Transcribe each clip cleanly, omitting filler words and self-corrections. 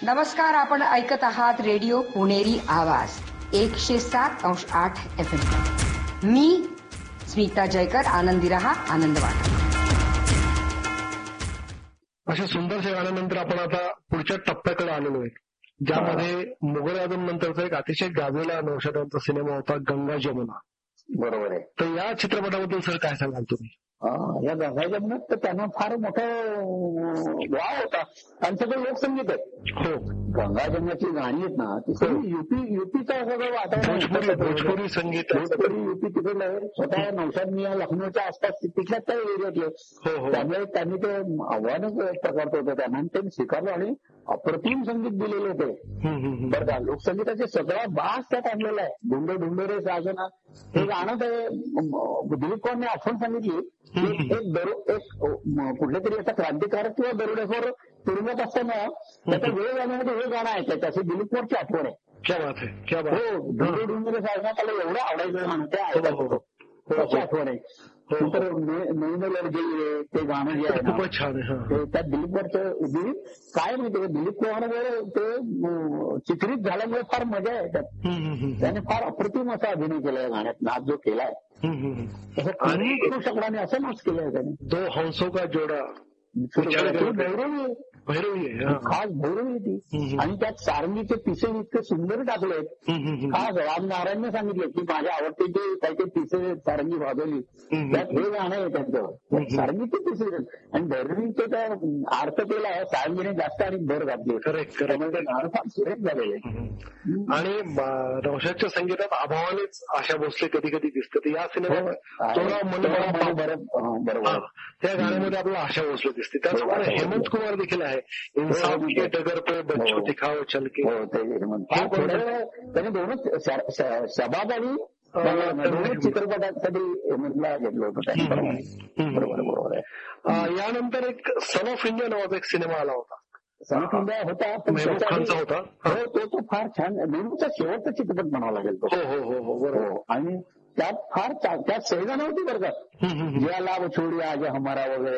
नमस्कार, आपण ऐकत आहात रेडिओ पुणेरी आवाज 107.8 FM. मी स्मिता जयकर. आनंदी रहा, आनंद वाटा. अशा सुंदरशा गाण्यानंतर आपण आता पुढच्या टप्प्याकडे आलेलो आहे, ज्यामध्ये मुघल आझम नंतरचा एक अतिशय गाजलेला नौशादांचा सिनेमा होता गंगा जमुना. बरोबर आहे. तर या चित्रपटाबद्दल सर काय सांगाल तुम्ही? या गंगा जमुनात तर त्यांना फार मोठा वाव होता आणि सगळं लोकसंगीत आहे. हो, गंगा जमुनाची गाणी आहेत ना ती सगळी युपीचं सगळं वातावरण, भोजपुरी संगीत, भोजपुरी युपी तिकडलं आहे. स्वतः नौशाद मियाँ लखनौच्या आसपास तिथल्याच त्या एरियातले, त्यामुळे त्यांनी ते आव्हानच प्रकारचं होतं त्यांना, आणि त्यांनी स्वीकारलं आणि अप्रतिम संगीत दिलेले होते. बरं का, लोकसंगीताचे सगळा बास त्यात आणलेला आहे. ढुंडो ढुंडो रे साजना हे गाणं ते दिलीप कौरने आठवण सांगितली. एक कुठल्या तरी असा क्रांतिकारक किंवा दरोडेखोर तुरुंगात असताना त्याचा वेळ जाण्यामध्ये हे गाणं ऐकायचं, अशी दिलीप कौरची आठवण आहे. क्या बात आहे, क्या बात. हो, ढुंडो ढुंडो रे साजना त्याला एवढं आवडायचं गाणं, ते ऐकत होतो, त्याची आठवण आहे. नंतर नवीन लढगे ते गाणं जे आहे ना खूपच छान आहे. त्यात दिलीप कौरचं काय माहिती का, दिलीप कौरमुळे ते चित्रित झाल्यामुळे फार मजा आहे त्यात. त्याने फार अप्रतिम असा अभिनय केलाय गाण्यात, नाच जो केलाय तसं कोणीही करू शकला नाही, असं नाच केलंय त्याने. दो हंसों का जोडा भैरवी आहे, खास भैरवी ती. आणि त्यात सारंगीचे पिसे इतके सुंदर टाकलेत. खास रामनारायणने सांगितले की माझ्या आवडते जे काही ते पिसे सारंगी वाजवली, त्यात हे गाणं आहे त्यांचं, सारंगीचे पिसे. आणि भैरवीचे त्या आर्थतेला सारंगीने जास्त आणि भर घातली. त्यामुळे ते गाणं फार सुरेख झालेलं आहे. आणि नौशादच्या संगीतात अभावानेच आशा भोसले कधी कधी दिसतात. या सिनेमात बरोबर त्या गाण्यामध्ये आपल्याला आशा भोसले दिसते. त्याचप्रमाणे हेमंत कुमार देखील आहे, इंसाफ के डगर पे बच्चो दिखाओ चल के. त्याने दोनच शबाब आणि दोनच चित्रपटासाठी हेमंतला घेतलं होतं त्याने. बरोबर आहे. यानंतर एक सन ऑफ इंडिया नावाचा एक सिनेमा आला होता. सन ऑफ इंडिया होता, मेहबूब खानचा होता. तो फार छान, मेहबूबचा शेवटचा चित्रपट म्हणावा लागेल तो. हो बरोबर. आणि त्यात फार त्यात सैगाना होती बरं का, ज्या लाभ छोडी आज हमारा वगैरे.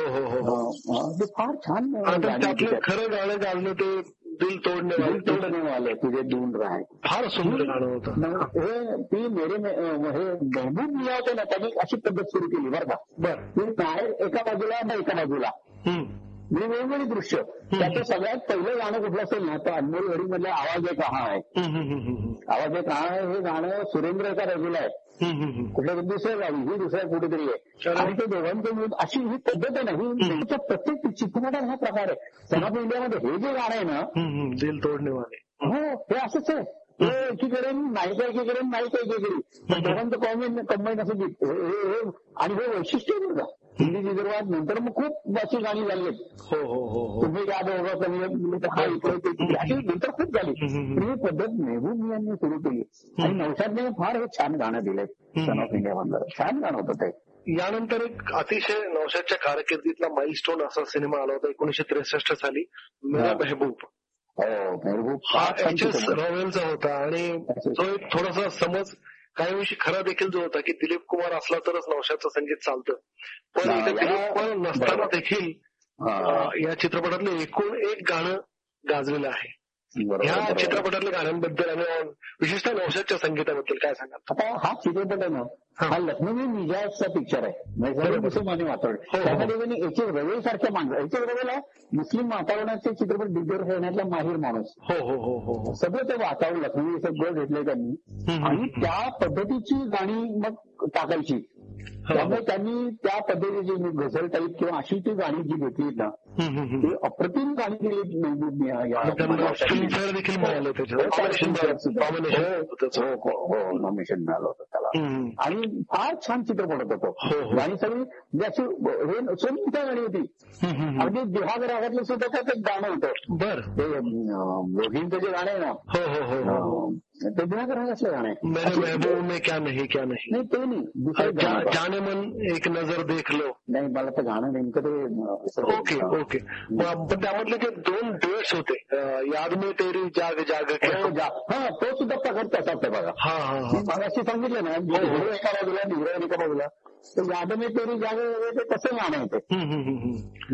हो, ते फार छान. त्यातलं खरं गाणं गाणं ते दिल तोडणे वाले तुझे दूर राय, फार सुंदर गाणं होतं. हे ती हे मेहबूब मिया होते ना, त्यांनी अशी पद्धत सुरू केली बरं का. ती बाहेर एका बाजूला ना एका बाजूला वेगवेगळी दृश्य. त्याचं सगळ्यात पहिलं गाणं कुठलं असेल ना, तर अनमोल घडी मधलं आवाज एक कहा आहे. आवाज एक कहा आहे हे गाणं सुरेंद्रचा रचलं आहे. कुठल्या दुसऱ्या गावी, ही दुसऱ्या कुठेतरी आहे. आणि ते दोघांचे मिळून अशी ही पद्धत आहे ना, ही प्रत्येक चित्रपटात हा प्रकार आहे. सन ऑफ इंडियामध्ये हे जे गाणं आहे ना, दिल तोडणे वाले, हो हे असंच आहे. ते एकीकडे नायिका एकीकडे नायिका एकीकडे दोघांचं कंबाईन असं गीत. आणि हे वैशिष्ट्य आहे बरं का हिंदी चित्रपटात. नंतर मग खूप अशी गाणी झाली आहेत. तुम्ही याद होगा हा इकडे अशी नंतर खूप झाली. पण ही पद्धत मेहबूब यांनी सुरू केली आणि नौशादने फार हे छान गाणं दिलंय सन ऑफ इंडिया मधलं. छान गाणं होतं ते. यानंतर एक अतिशय नौशादच्या कारकिर्दीतला माइलस्टोन असा सिनेमा आला होता 1963 साली, मेरा मेहबूब. मेहबूब हा एच.एस. रॉवेलचा होता. आणि तो एक थोडासा समज काही वर्षी खरा देखील जो होता की दिलीप कुमार असला तरच नौशादचं संगीत चालतं. पण इथे दिलीप कुमार नसताना देखील या चित्रपटातलं एकूण एक गाणं गाजलेलं आहे. ह्या चित्रपटातल्या गाण्यांबद्दल आणि विशेषतः नौशादच्या संगीताबद्दल काय सांगाल? आता हा चित्रपट आहे ना, हा लखनवी मिजाजचा पिक्चर आहे. मुसलमानी वातावरण. त्यामध्ये त्यांनी एच.एस. रवेल सारख्या माणसं, एच.एस. रवेल हा मुस्लिम वातावरणाचे चित्रपट दिग्दर्शक करण्यातला माहीर माणूस. सगळं ते वातावरण लखनवी सगळं घेतलंय त्यांनी आणि त्या पद्धतीची गाणी मग टाकायची. त्यामुळे त्यांनी त्या पद्धतीची गझल टाईप किंवा अशी ती गाणी जी घेतली ना, ती अप्रतिम गाणी केली. देखील मिळालं नॉमिनेशन मिळालं होतं त्याला. आणि फार छान चित्रपट होता तो. गाणी सगळी ज्याची हे सोनीच्या गाणी होती. अगदी बिहाग रागातलं सुद्धा त्यात एक गाणं होतं. बरं, ते मोदींचं जे गाणं आहे ना, ते बिहाग रागातलं गाणं आहे. मेरे महबूब में क्या नहीं क्या नहीं, ते नाही दुसरं जाने मन एक नजर देख लो. नाही, मला तर गाणं नेमकं ते ओके. पण त्यामधले जे 2 ड्युएट्स होते, याद में तेरी जाग जाग, हा तो सुद्धा प्रकार तसाच आहे बघा. मगाशी सांगितलं ना, हिरो एका बाजूला हिरोईन एका बाजूला, तर याद में तेरी जाग ते तसं गाणं आहे ते.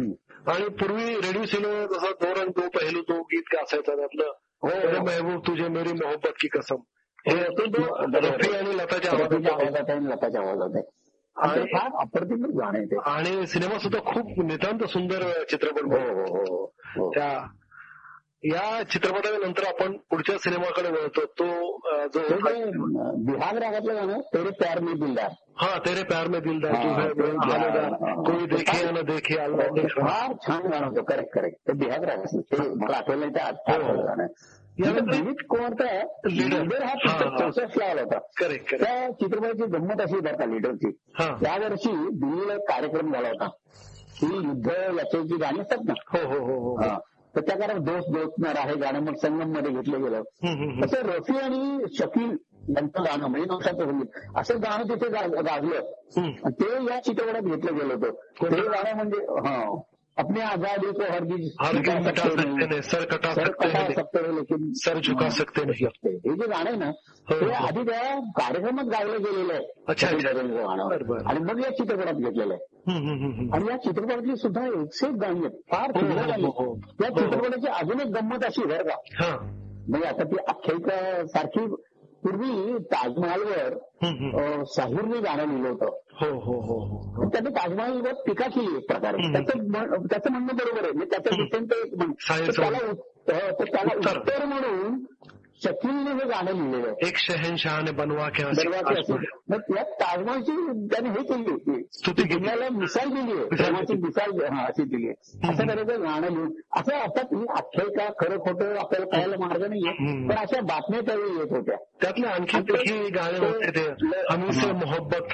आणि पूर्वी रेडिओ सिनेमा जसं दो रंग दो पहलू दो गीत का असायचं त्यातलं मेरे महबूब तुझे मेरी मोहब्बत की कसम हे रफी आणि लताच्या आवाजात आहे आणि फार अप्रतिम गाणे ते आणि सिनेमा सुद्धा खूप नितांत सुंदर चित्रपट त्या या चित्रपटानंतर आपण पुढच्या सिनेमाकडे वळतो तो जो बिहाग रागातलं गाणं तेरे प्यार में दिलदार तेरे प्यार में दिलदार कोई देखे या न देखे फार छान गाणं होतं करेक्ट ते बिहाग रागातलं ते मला आठवलं नाही ते गाणं दिलीप कुमारचा लीडर हा पुस्तक 64 लावला होता. करेक्ट. त्या चित्रपटाची गंमत अशी बरं का लीडरची त्या वर्षी दिल्लीला एक कार्यक्रम झाला होता ही युद्ध याची गाणी असतात ना हो तर त्या कारण दोस्त दोस्तणार आहे गाणं मग संगम मध्ये घेतलं गेलं तसं रफी आणि शकील यांचं गाणं म्हणजे नौशाचं संगीत असं गाणं तिथे गाजलं ते या चित्रपटात घेतलं गेलं होतं ते गाणं म्हणजे अपने आजादी को हरगिज मिटा सकते नहीं सर कटा सकते हैं लेकिन सर झुका सकते नहीं हे जे गाणं आहे ना ते आधी त्या कार्यक्रमात गायलं गेलेलं आहे गाणं आणि मग या चित्रपटात घेतलेलं आहे आणि या चित्रपटातली सुद्धा 101 गाणी आहेत फार सुंदर गाणी या चित्रपटाची अजून एक गंमत अशी बरं का म्हणजे आता ती आख्यायिका सारखी पूर्वी ताजमहालवर शाहीरने गाणं लिहिलं होतं त्याने ताजमहालवर टीका केली एक प्रकारे त्याचं म्हणणं बरोबर आहे म्हणजे त्याचं डिसेंट त्याला उत्तर म्हणून शकीलने हे गाणं लिहिलेलं एक शहनशहाने बनवा के मग या ताजमहालची त्याने हे केली होती दुनियाला मिसाल दिली आहे प्रेमाची मिसाल अशी दिली आहे असं करायचं गाणं लिहून असं असतात ही आख्यायिका खरं खोटं आपल्याला कळायला मार्ग नाहीये पण अशा बातम्या त्यावेळी येत होत्या त्यातले आणखी काही गाणे होते ते हमी से मोहब्बत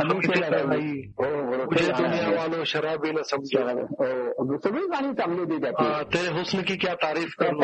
मुझे दुनिया वालों शराबी न समजा सगळी गाणी चांगली होती त्याची ते हुस्न की क्या तारीफ कर